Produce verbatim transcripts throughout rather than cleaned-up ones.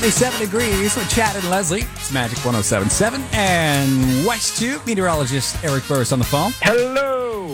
seventy-seven degrees with Chad and Leslie. It's Magic one oh seven point seven. And West two, meteorologist Eric Burris on the phone. Hello.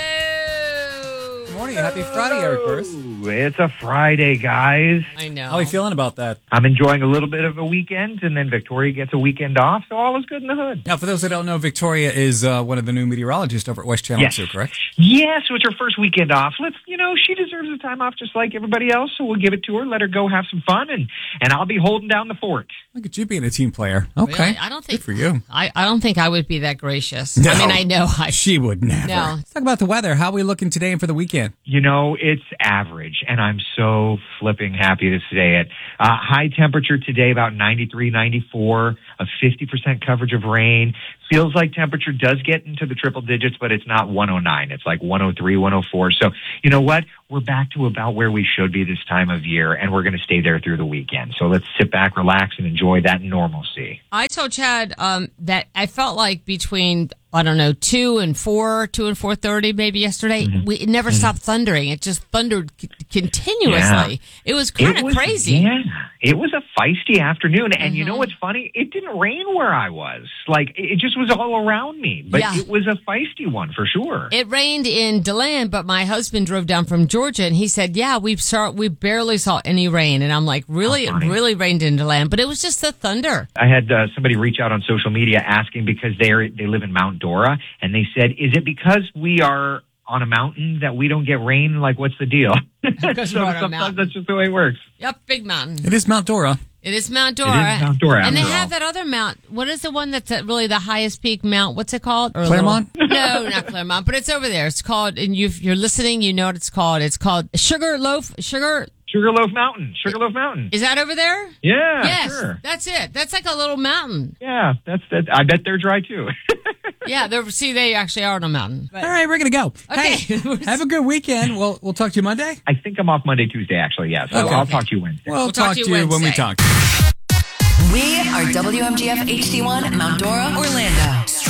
Hello. Good morning. Happy Friday, Eric Burris. It's a Friday, guys. I know. How are you feeling about that? I'm enjoying a little bit of a weekend, and then Victoria gets a weekend off, so all is good in the hood. Now, for those that don't know, Victoria is uh, one of the new meteorologists over at West Channel Yes. two, correct? Yes, so it's her first weekend off. Let's, you know, she deserves the time off just like everybody else, so we'll give it to her, let her go have some fun, and, and I'll be holding down the fort. Look at you being a team player. Okay. Really? I don't think Good for you. I, I don't think I would be that gracious. No. I mean, I know I She would never. No. Let's talk about the weather. How are we looking today and for the weekend? You know, it's average, and I'm so flipping happy to say it. Uh, high temperature today, about ninety-three, ninety-four, a fifty percent coverage of rain. Feels like temperature does get into the triple digits, but it's not one oh nine. It's like one oh three, one oh four. So, you know what? We're back to about where we should be this time of year, and we're going to stay there through the weekend. So let's sit back, relax, and enjoy that normalcy. I told Chad um, that I felt like between, I don't know, two and four, two and four thirty, maybe yesterday, Mm-hmm. we it never mm-hmm. stopped thundering. It just thundered c- continuously. Yeah. It was kind It of was- crazy. Yeah, it was a feisty afternoon, and Mm-hmm. you know what's funny? It didn't rain where I was. Like it just was all around me, but Yeah. it was a feisty one for sure. It rained in DeLand, but my husband drove down from Georgia, and he said, "Yeah, we saw we barely saw any rain." And I'm like, "Really? It funny. really rained in DeLand?" But it was just the thunder. I had uh, somebody reach out on social media asking because they are they live in Mount Dora, and they said, "Is it because we are on a mountain that we don't get rain? Like, what's the deal?" Because so we're on a sometimes mountain. that's just the way it works. Yep, big mountain. It is Mount Dora. It is Mount Dora. It is Mount Dora, And they after have all. that other mount. What is the one that's at really the highest peak mount? What's it called? Or a Claremont? little- no, not Claremont, but it's over there. It's called, and you, if you're listening, you know what it's called. It's called Sugar Loaf. Sugar. Sugarloaf Mountain. Sugarloaf Mountain. Is that over there? Yeah, yes. sure. That's it. That's like a little mountain. Yeah, that's that. I bet they're dry too. Yeah. They're, see, they actually are on a mountain. But- All right, we're going to go. Okay. Hey, have a good weekend. We'll, we'll talk to you Monday. I think I'm off Monday, Tuesday, actually. Yeah, so Okay. I'll talk to you Wednesday. We'll, talk, to you when we Wednesday. talk. We are W M G F H D one, Mount Dora, Orlando.